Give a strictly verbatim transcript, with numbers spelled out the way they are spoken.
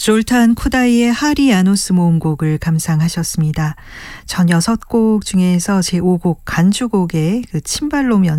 졸탄 코다이의 하리아노스 모음곡을 감상하셨습니다. 전 여섯 곡 중에서 제오 곡 간주곡의 그 침발로 면